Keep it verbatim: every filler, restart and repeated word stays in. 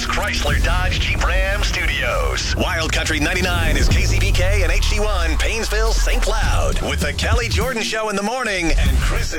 Columbus Chrysler Dodge Jeep Ram Studios. Wild Country ninety-nine is K Z B K and H D one, Paynesville, Saint Cloud. With the Kelly Jordan Show in the morning and Chris